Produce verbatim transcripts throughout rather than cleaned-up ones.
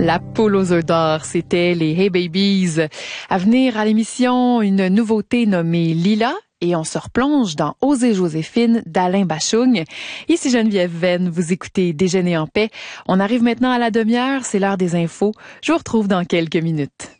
La poule aux œufs d'or, c'était les Hey Babies. À venir à l'émission, une nouveauté nommée Lila. Et on se replonge dans Oser Joséphine d'Alain Bachung. Ici Geneviève Venn, vous écoutez Déjeuner en paix. On arrive maintenant à la demi-heure, c'est l'heure des infos. Je vous retrouve dans quelques minutes.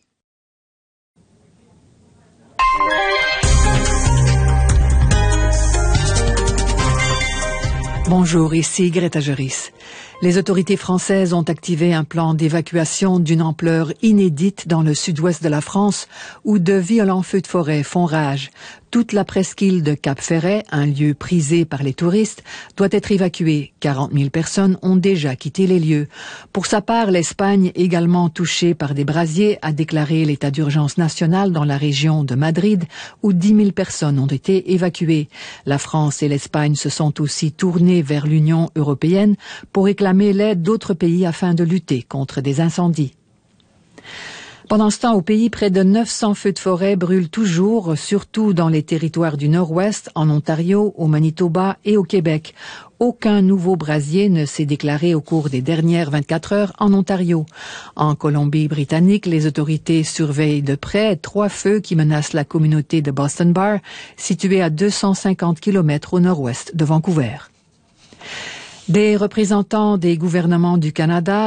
Bonjour, ici Greta Joris. Les autorités françaises ont activé un plan d'évacuation d'une ampleur inédite dans le sud-ouest de la France où de violents feux de forêt font rage. Toute la presqu'île de Cap-Ferret, un lieu prisé par les touristes, doit être évacuée. quarante mille personnes ont déjà quitté les lieux. Pour sa part, l'Espagne, également touchée par des brasiers, a déclaré l'état d'urgence national dans la région de Madrid où dix mille personnes ont été évacuées. La France et l'Espagne se sont aussi tournées vers l'Union européenne pour réclamer l'aide d'autres pays afin de lutter contre des incendies. Pendant ce temps, au pays, près de neuf cents feux de forêt brûlent toujours, surtout dans les territoires du Nord-Ouest, en Ontario, au Manitoba et au Québec. Aucun nouveau brasier ne s'est déclaré au cours des dernières vingt-quatre heures en Ontario. En Colombie-Britannique, les autorités surveillent de près trois feux qui menacent la communauté de Boston Bar, située à deux cent cinquante kilomètres au nord-ouest de Vancouver. Des représentants des gouvernements du Canada